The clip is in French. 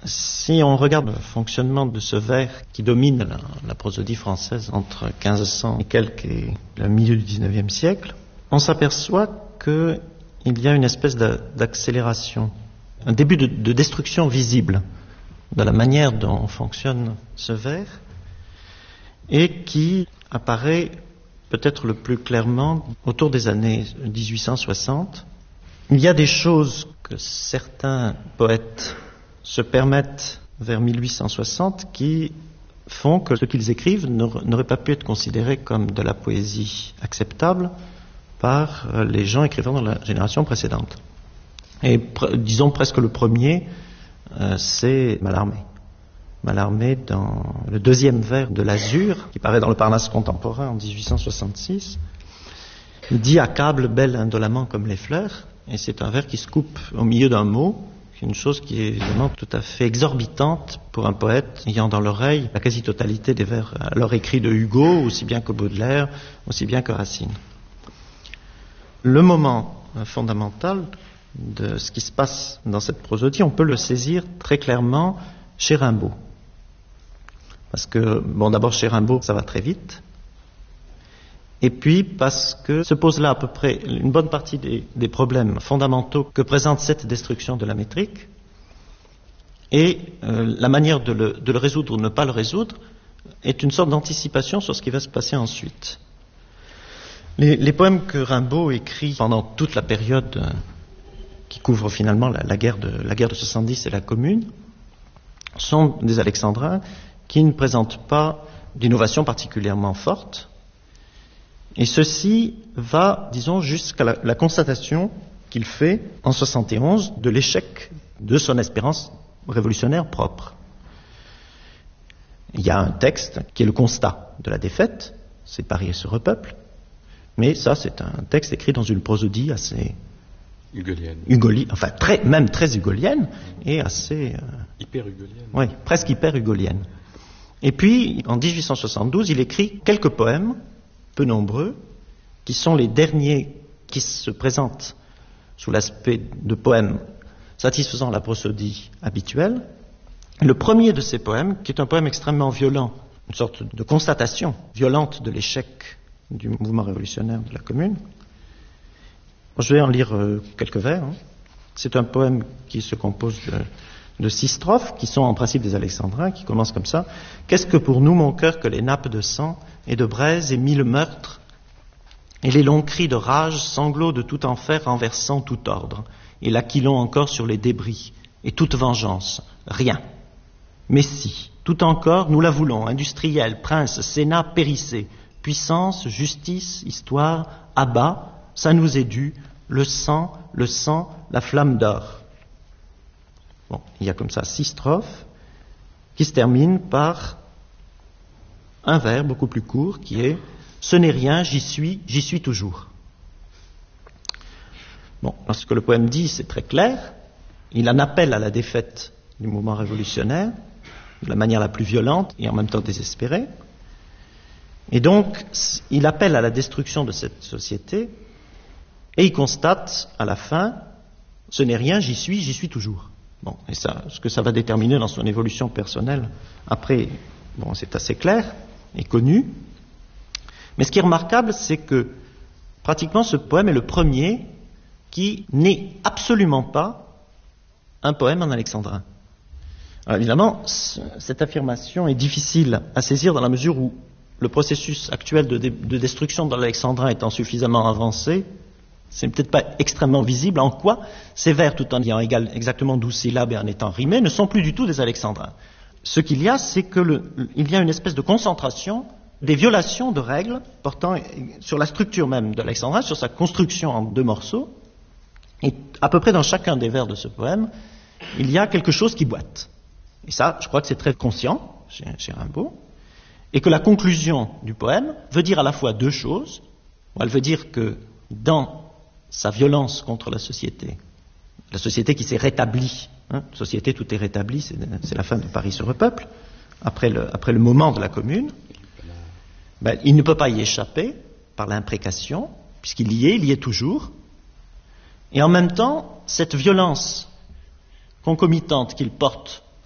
Si on regarde le fonctionnement de ce vers qui domine la prosodie française entre 1500 et quelques et le milieu du XIXe siècle, on s'aperçoit qu'il y a une espèce d'accélération, un début de destruction visible de la manière dont fonctionne ce vers et qui apparaît peut-être le plus clairement autour des années 1860. Il y a des choses que certains poètes se permettent vers 1860 qui font que ce qu'ils écrivent n'aurait pas pu être considéré comme de la poésie acceptable par les gens écrivant dans la génération précédente. Et disons presque le premier, c'est Mallarmé. Mallarmé, dans le deuxième vers de l'Azur, qui paraît dans le Parnasse contemporain en 1866, il dit « Accable, belle indolemment comme les fleurs », et c'est un vers qui se coupe au milieu d'un mot. C'est une chose qui est évidemment tout à fait exorbitante pour un poète ayant dans l'oreille la quasi-totalité des vers alors écrits de Hugo, aussi bien que Baudelaire, aussi bien que Racine. Le moment fondamental de ce qui se passe dans cette prosodie, on peut le saisir très clairement chez Rimbaud. Parce que, d'abord chez Rimbaud, ça va très vite. Et puis parce que se pose là à peu près une bonne partie des problèmes fondamentaux que présente cette destruction de la métrique, et la manière de le résoudre ou ne pas le résoudre est une sorte d'anticipation sur ce qui va se passer ensuite. Les poèmes que Rimbaud écrit pendant toute la période qui couvre finalement la guerre de 70 et la Commune sont des alexandrins qui ne présentent pas d'innovation particulièrement forte. Et ceci va, disons, jusqu'à la constatation qu'il fait en 71 de l'échec de son espérance révolutionnaire propre. Il y a un texte qui est le constat de la défaite, c'est Paris et ce repeuple, mais ça c'est un texte écrit dans une prosodie assez hugolienne, enfin même très hugolienne et assez hyper-hugolienne. Oui, presque hyper-hugolienne. Et puis en 1872, il écrit quelques poèmes peu nombreux, qui sont les derniers qui se présentent sous l'aspect de poèmes satisfaisant la prosodie habituelle. Le premier de ces poèmes, qui est un poème extrêmement violent, une sorte de constatation violente de l'échec du mouvement révolutionnaire de la Commune. Je vais en lire quelques vers. C'est un poème qui se compose de 6 strophes, qui sont en principe des alexandrins, qui commencent comme ça. « Qu'est-ce que pour nous, mon cœur, que les nappes de sang et de braise et 1000 meurtres, et les longs cris de rage, sanglots de tout enfer renversant tout ordre, et l'aquilon encore sur les débris, et toute vengeance, rien. Mais si, tout encore, nous la voulons, industriels, princes, sénat, périssés, puissance, justice, histoire, abat, ça nous est dû, le sang, la flamme d'or. » Bon, il y a comme ça 6 strophes qui se terminent par un vers beaucoup plus court qui est « Ce n'est rien, j'y suis toujours ». Bon, ce que le poème dit, c'est très clair. Il en appelle à la défaite du mouvement révolutionnaire de la manière la plus violente et en même temps désespérée. Et donc, il appelle à la destruction de cette société et il constate à la fin « Ce n'est rien, j'y suis toujours ». Bon, et ça, ce que ça va déterminer dans son évolution personnelle, après, bon, c'est assez clair et connu. Mais ce qui est remarquable, c'est que pratiquement ce poème est le premier qui n'est absolument pas un poème en alexandrin. Alors évidemment, cette affirmation est difficile à saisir dans la mesure où le processus actuel de destruction de l'alexandrin étant suffisamment avancé, c'est peut-être pas extrêmement visible en quoi ces vers, tout en ayant exactement 12 syllabes et en étant rimés, ne sont plus du tout des alexandrins. Ce qu'il y a, c'est qu'il y a une espèce de concentration des violations de règles portant sur la structure même de l'alexandrin, sur sa construction en 2 morceaux. Et à peu près dans chacun des vers de ce poème, il y a quelque chose qui boite. Et ça, je crois que c'est très conscient chez Rimbaud. Et que la conclusion du poème veut dire à la fois 2 choses. Elle veut dire que dans sa violence contre la société qui s'est rétablie, société tout est rétabli, c'est la fin de Paris se repeuple, après le moment de la Commune, il ne peut pas y échapper par l'imprécation, puisqu'il y est toujours, et en même temps, cette violence concomitante qu'il porte